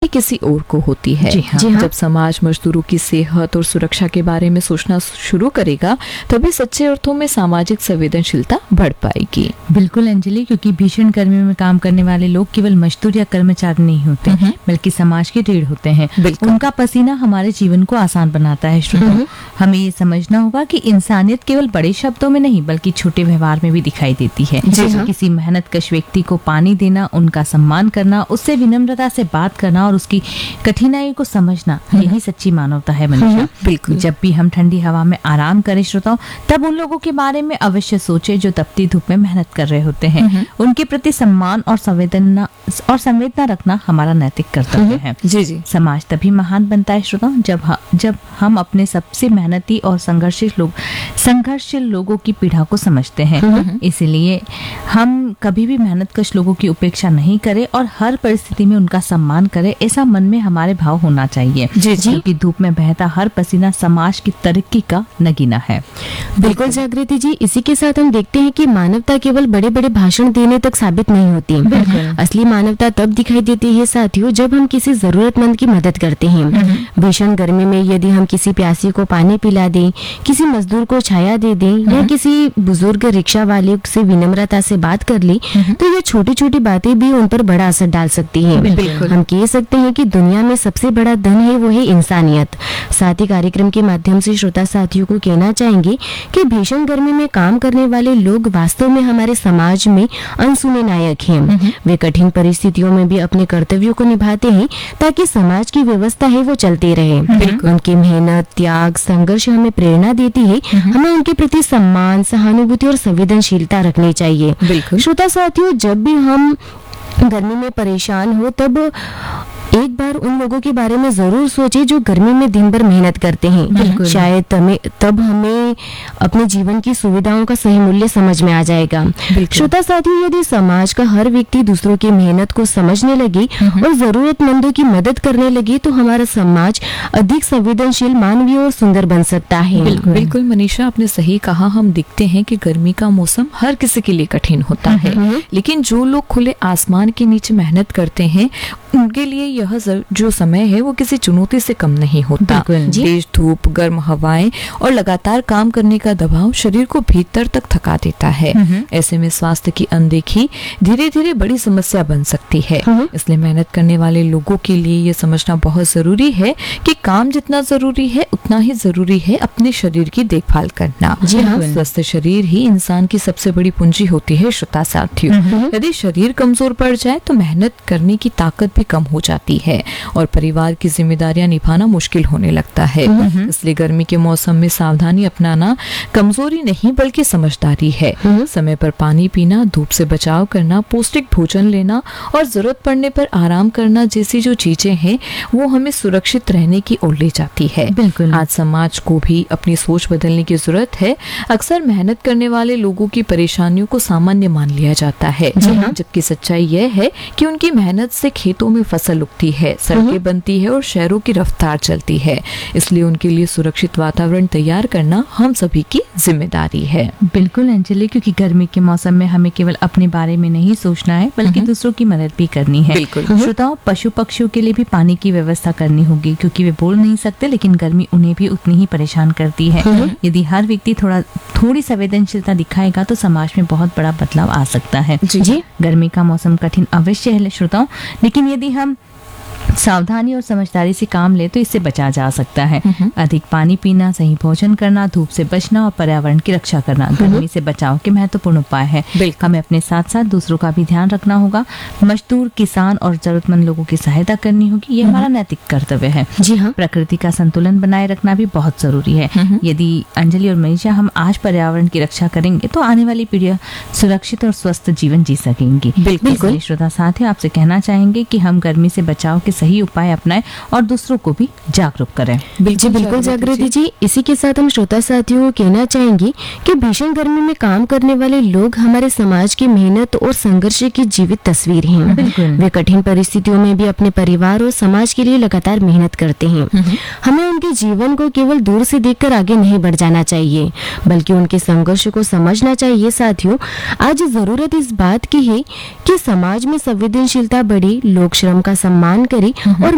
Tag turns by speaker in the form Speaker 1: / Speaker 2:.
Speaker 1: किसी और को होती है।
Speaker 2: जी हाँ।
Speaker 1: जब समाज मजदूरों की सेहत और सुरक्षा के बारे में सोचना शुरू करेगा तभी सच्चे अर्थों में सामाजिक संवेदनशीलता बढ़ पाएगी।
Speaker 2: बिल्कुल अंजलि, क्योंकि भीषण गर्मी में काम करने वाले लोग केवल मजदूर या कर्मचारी नहीं होते, बल्कि समाज के रीढ़ होते हैं। उनका पसीना हमारे जीवन को आसान बनाता है। श्रोताओ, हमें ये समझना होगा कि इंसानियत केवल बड़े शब्दों में नहीं बल्कि छोटे व्यवहार में भी दिखाई देती है। किसी मेहनतकश व्यक्ति को पानी देना, उनका सम्मान करना, उससे विनम्रता से बात करना और उसकी कठिनाई को समझना, यही सच्ची मानवता है मनुष्य।
Speaker 1: बिल्कुल।
Speaker 2: जब भी हम ठंडी हवा में आराम करें श्रोताओ, तब उन लोगों के बारे में अवश्य सोचे जो तपती धूप में मेहनत कर रहे होते हैं। उनके प्रति सम्मान और संवेदना रखना हमारा नैतिक कर्तव्य है।
Speaker 1: जी।
Speaker 2: समाज तभी महान बनता है श्रोताओ जब हम अपने सबसे मेहनती और संघर्षशील लोगों की पीड़ा को समझते हैं। इसलिए हम कभी भी मेहनतकश लोगों की उपेक्षा नहीं करें और हर परिस्थिति में उनका सम्मान करें, ऐसा मन में हमारे भाव होना चाहिए। क्योंकि धूप में बहता हर पसीना समाज की तरक्की का नगीना है।
Speaker 3: बिल्कुल जागृति जी, इसी के साथ हम देखते हैं कि मानवता केवल बड़े बड़े भाषण देने तक साबित नहीं होती। असली मानवता तब दिखाई देती है साथियों जब हम किसी जरूरतमंद की मदद करते हैं। भीषण गर्मी में यदि हम किसी प्यासी को पानी पिला दें, किसी मजदूर को छाया दे दें या किसी बुजुर्ग रिक्शा वाले से विनम्रता से बात कर ले, तो ये छोटी छोटी बातें भी उन पर बड़ा असर डाल सकती हैं। हम कह सकते हैं कि दुनिया में सबसे बड़ा धन है वो है इंसानियत। साथ ही कार्यक्रम के माध्यम से श्रोता साथियों को कहना चाहेंगे कि भीषण गर्मी में काम करने वाले लोग वास्तव में हमारे समाज में अनसुने नायक हैं। वे कठिन परिस्थितियों में भी अपने कर्तव्यों को निभाते हैं ताकि समाज की व्यवस्था है वो चलते रहे। उनकी मेहनत, त्याग, संघर्ष हमें प्रेरणा देती है। हमें उनके प्रति सम्मान, सहानुभूति और संवेदनशीलता रखनी चाहिए। श्रोता साथियों, जब भी हम गर्मी में परेशान हो तब एक बार उन लोगों के बारे में जरूर सोचें जो गर्मी में दिन भर मेहनत करते हैं। शायद तब हमें अपने जीवन की सुविधाओं का सही मूल्य समझ में आ जाएगा। श्रोता साथियों, यदि समाज का हर व्यक्ति दूसरों की मेहनत को समझने लगे और जरूरतमंदों की मदद करने लगे तो हमारा समाज अधिक संवेदनशील, मानवीय और सुंदर बन सकता है।
Speaker 1: बिल्कुल मनीषा, आपने सही कहा। हम देखते हैं कि गर्मी का मौसम हर किसी के लिए कठिन होता है, लेकिन जो लोग खुले आसमान के नीचे मेहनत करते हैं उनके लिए यह जो समय है वो किसी चुनौती से कम नहीं होता। तेज धूप, गर्म हवाएं और लगातार काम करने का दबाव शरीर को भीतर तक थका देता है। ऐसे में स्वास्थ्य की अनदेखी धीरे धीरे बड़ी समस्या बन सकती है। इसलिए मेहनत करने वाले लोगों के लिए ये समझना बहुत जरूरी है कि काम जितना जरूरी है उतना ही जरूरी है अपने शरीर की देखभाल करना। स्वस्थ शरीर ही इंसान की सबसे बड़ी पूंजी होती है। श्रोता साथियों, यदि शरीर कमजोर पड़ जाए तो मेहनत करने की ताकत भी कम हो जाती है और परिवार की जिम्मेदारियां निभाना मुश्किल होने लगता है। इसलिए गर्मी के मौसम में सावधानी अपनाना कमजोरी नहीं बल्कि समझदारी है। समय पर पानी पीना, धूप से बचाव करना, पौष्टिक भोजन लेना और जरूरत पड़ने पर आराम करना जैसी जो चीजें हैं वो हमें सुरक्षित रहने की ओर ले जाती है। आज समाज को भी अपनी सोच बदलने की जरूरत है। अक्सर मेहनत करने वाले लोगों की परेशानियों को सामान्य मान लिया जाता है, जबकि सच्चाई यह है कि उनकी मेहनत से खेतों में फसल उगती है, सड़कें बनती है और शहरों की रफ्तार चलती है। इसलिए उनके लिए सुरक्षित वातावरण तैयार करना हम सभी की जिम्मेदारी है।
Speaker 2: बिल्कुल अंजलि, क्योंकि गर्मी के मौसम में हमें केवल अपने बारे में नहीं सोचना है बल्कि दूसरों की मदद भी करनी है। श्रोताओं, पशु पक्षियों के लिए भी पानी की व्यवस्था करनी होगी क्योंकि वे बोल नहीं सकते, लेकिन गर्मी उन्हें भी उतनी ही परेशान करती है। यदि हर व्यक्ति थोड़ी संवेदनशीलता दिखाएगा तो समाज में बहुत बड़ा बदलाव आ सकता है। गर्मी का मौसम कठिन अवश्य है श्रोताओं, लेकिन यदि हम सावधानी और समझदारी से काम ले तो इससे बचा जा सकता है। अधिक पानी पीना, सही भोजन करना, धूप से बचना और पर्यावरण की रक्षा करना गर्मी से बचाव के महत्वपूर्ण उपाय है। हमें अपने साथ साथ दूसरों का भी ध्यान रखना होगा। मजदूर, किसान और जरूरतमंद लोगों की सहायता करनी होगी, ये हमारा नैतिक कर्तव्य है। प्रकृति का संतुलन बनाए रखना भी बहुत जरूरी है। यदि अंजलि और मनीषा हम आज पर्यावरण की रक्षा करेंगे तो आने वाली पीढ़ियां सुरक्षित और स्वस्थ जीवन जी सकेंगी। बिल्कुल श्रोता साथियों, आपसे कहना चाहेंगे कि हम गर्मी से बचाव के सही उपाय अपनाएं और दूसरों को भी जागरूक करें।
Speaker 3: बिल्कुल जागृति जी, इसी के साथ हम श्रोता साथियों को कहना चाहेंगे कि भीषण गर्मी में काम करने वाले लोग हमारे समाज की मेहनत और संघर्ष की जीवित तस्वीर हैं। वे कठिन परिस्थितियों में भी अपने परिवार और समाज के लिए लगातार मेहनत करते हैं। हमें उनके जीवन को केवल दूर से देखकर आगे नहीं बढ़ जाना चाहिए बल्कि उनके संघर्ष को समझना चाहिए। साथियों, आज जरूरत इस बात की है कि समाज में संवेदनशीलता बढ़े, लोग श्रम का सम्मान करें और